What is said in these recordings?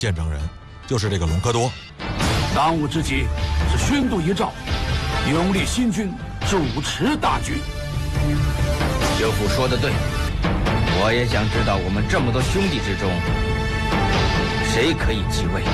见证人就是这个隆科多。 当务之急是宣读遗诏，拥立新君，主持大局。 舅父说得对，我也想知道我们这么多兄弟之中，谁可以继位。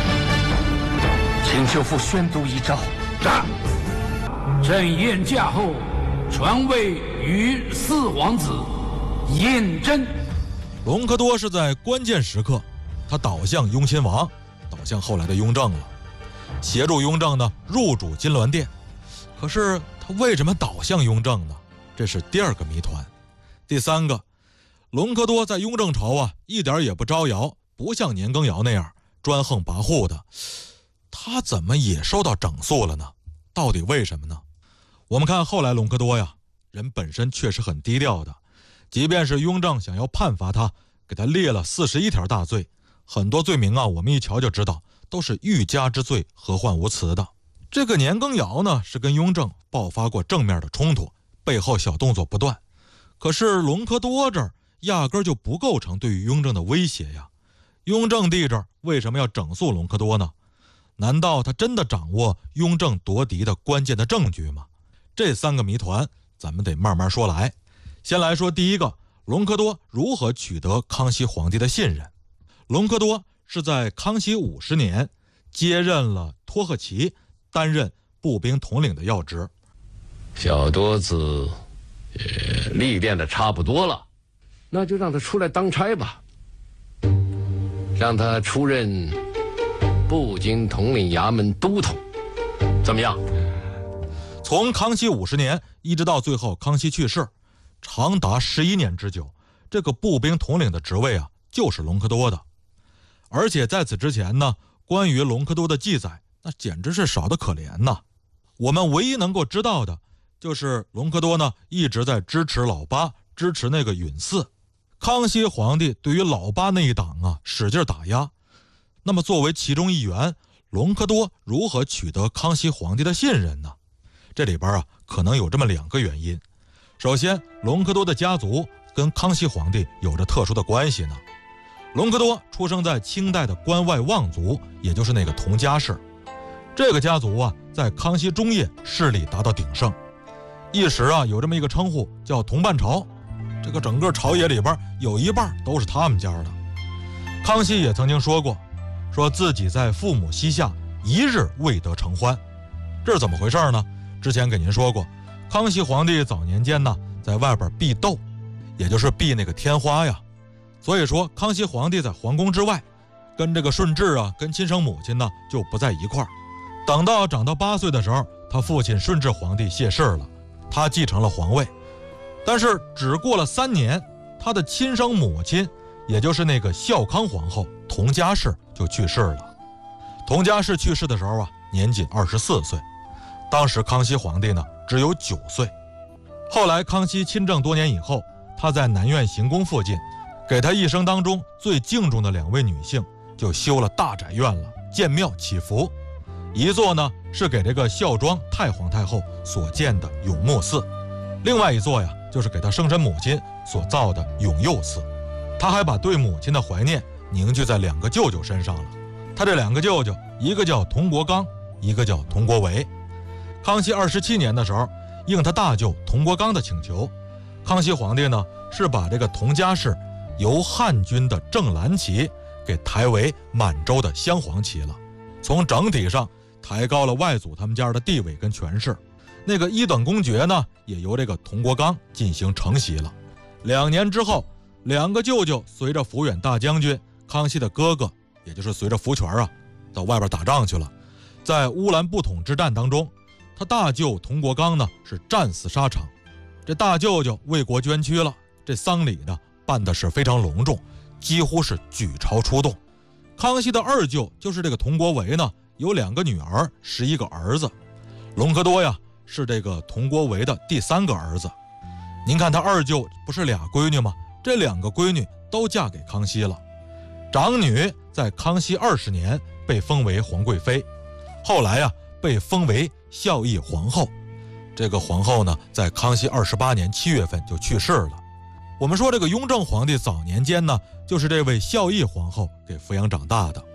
请舅父宣读遗诏。是。朕宴驾后，传位于四皇子胤禛。 隆科多是在关键时刻，他倒向雍亲王，倒向后来的雍正了，协助雍正呢入主金銮殿。可是他为什么倒向雍正呢？这是第二个谜团。第三个，隆科多在雍正朝啊一点也不招摇，不像年羹尧那样专横跋扈的，他怎么也受到整肃了呢？到底为什么呢？我们看后来隆科多呀，人本身确实很低调的，即便是雍正想要判罚他，给他列了41条大罪，很多罪名啊，我们一瞧就知道都是欲加之罪，何患无辞的。这个年羹尧呢，是跟雍正爆发过正面的冲突，背后小动作不断。可是隆科多这儿压根就不构成对于雍正的威胁呀。雍正帝这儿为什么要整肃隆科多呢？难道他真的掌握雍正夺嫡的关键的证据吗？这三个谜团咱们得慢慢说来。先来说第一个，隆科多如何取得康熙皇帝的信任。隆科多是在康熙50年接任了托赫齐，担任步兵统领的要职。 小多子也历练的差不多了，那就让他出来当差吧，让他出任步军统领衙门都统，怎么样？ 从康熙50年一直到最后康熙去世，长达11年之久，这个步兵统领的职位啊，就是隆科多的。而且在此之前呢，关于隆科多的记载那简直是少得可怜呐。我们唯一能够知道的就是隆科多呢一直在支持老八，支持那个允嗣。康熙皇帝对于老八那一党啊使劲打压。那么作为其中一员，隆科多如何取得康熙皇帝的信任呢？这里边啊可能有这么2个原因。首先，隆科多的家族跟康熙皇帝有着特殊的关系呢。隆科多出生在清代的关外望族，也就是那个佟家氏。这个家族啊在康熙中叶势力达到鼎盛，一时啊有这么一个称呼叫佟半朝，这个整个朝野里边有一半都是他们家的。康熙也曾经说过，说自己在父母膝下一日未得承欢。这是怎么回事呢？之前给您说过，康熙皇帝早年间呢在外边避斗，也就是避那个天花呀。所以说康熙皇帝在皇宫之外跟这个顺治啊跟亲生母亲呢就不在一块儿。等到长到8岁的时候，他父亲顺治皇帝谢世了，他继承了皇位。但是只过了3年，他的亲生母亲也就是那个孝康皇后佟佳氏就去世了。佟佳氏去世的时候啊年仅24岁，当时康熙皇帝呢只有9岁。后来康熙亲政多年以后，他在南苑行宫附近给他一生当中最敬重的2位女性就修了大宅院了，建庙祈福。一座呢是给这个孝庄太皇太后所建的永穆寺，另外一座呀就是给他生身母亲所造的永佑寺。他还把对母亲的怀念凝聚在2个舅舅身上了。他这2个舅舅，一个叫佟国刚，一个叫佟国维。康熙27年的时候，应他大舅佟国刚的请求，康熙皇帝呢是把这个佟家氏由汉军的正蓝旗给抬为满洲的镶黄旗了，从整体上抬高了外祖他们家的地位跟权势。那个1等公爵呢也由这个佟国刚进行承袭了。2年之后，2个舅舅随着抚远大将军康熙的哥哥，也就是随着福全啊到外边打仗去了。在乌兰布统之战当中，他大舅佟国刚呢是战死沙场，这大舅舅为国捐躯了。这丧礼呢办的是非常隆重，几乎是举朝出动。康熙的2舅就是这个佟国维呢，有2个女儿，11个儿子。隆科多呀是这个佟国维的第3个儿子。您看他2舅不是俩闺女吗？这2个闺女都嫁给康熙了。长女在康熙20年被封为皇贵妃，后来呀被封为孝义皇后。这个皇后呢在康熙28年7月份就去世了。我们说这个雍正皇帝早年间呢就是这位孝义皇后给抚养长大的。